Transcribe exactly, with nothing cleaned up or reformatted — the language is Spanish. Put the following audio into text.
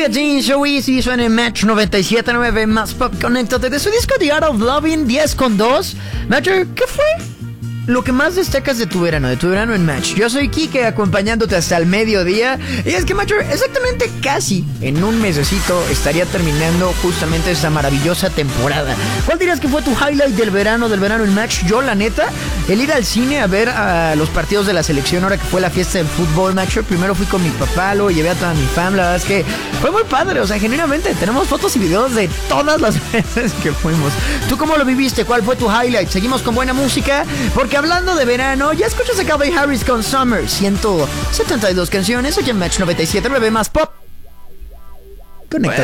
Olivia Dean, So Easy, suena en Match noventa y siete punto nueve más Pop. Conéctate de su disco The Art of Loving diez con dos. Matcher, ¿qué fue lo que más destacas de tu verano, de tu verano en Match? Yo soy Kike, acompañándote hasta el mediodía. Y es que, Matcher, exactamente casi en un mesecito estaría terminando justamente esta maravillosa temporada. ¿Cuál dirías que fue tu highlight del verano, del verano en Match? Yo, la neta, el ir al cine a ver a los partidos de la selección ahora que fue la fiesta del fútbol, Matcher. Primero fui con mi papá, luego llevé a toda mi fam. La verdad es que fue muy padre, o sea, genuinamente tenemos fotos y videos de todas las veces que fuimos. ¿Tú cómo lo viviste? ¿Cuál fue tu highlight? Seguimos con buena música, porque hablando de verano, ya escuchas a Calvin Harris con Summer. ciento setenta y dos canciones, aquí en Match noventa y siete punto nueve más Pop. Conecta.